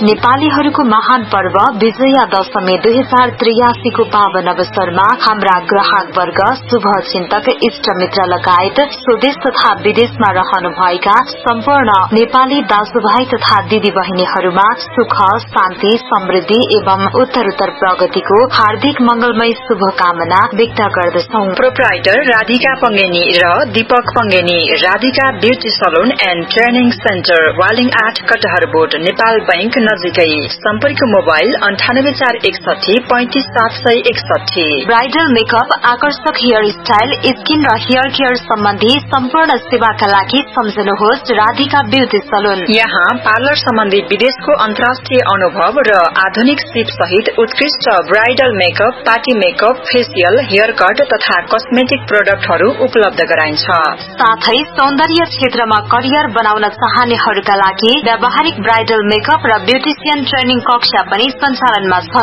नेपालीहरूको महान पर्व विजया दशमी 2083 को पावन अवसरमा हाम्रा ग्राहक वर्ग, शुभ चिन्तक, इष्ट मित्र लगायत स्वदेश तथा विदेशमा रहनुभएका सम्पूर्ण नेपाली दाजुभाइ तथा दिदी बहिनीहरूमा सुख, शान्ति, समृद्धि एवं उत्तरोत्तर प्रगतिको हार्दिक मंगलमय शुभकामना व्यक्त गर्दछौ। प्रोप्राइटर राधिका पंगेनी र Deepak Pangeni, Radhika beauty salon and training centre, Waling 8 कटहर बोर्ड, नेपाल बैंक नजिकै। सम्पर्क मोबाइल 9841 35761। ब्राइडल मेकअप, आकर्षक हेयर स्टाइल, स्किन र हेयर केयर सम्बन्धी सम्पूर्ण सेवाका लागि सम्झनुहोस् राधिका ब्यूटी सलून। यहाँ पार्लर सम्बन्धी विदेशको अन्तर्राष्ट्रिय अनुभव र आधुनिक सिप सहित उत्कृष्ट bridal makeup, party makeup, facial, hair cut तथा कस्मेटिक प्रोडक्टहरू उपलब्ध गराइन्छ। साथै सौन्दर्य क्षेत्रमा करियर बनाउन चाहनेहरूका लागि व्यावहारिक ब्राइडल मेकअप र ब्यूटिशियन ट्रेनिङ कक्षा पनि सञ्चालनमा छन्।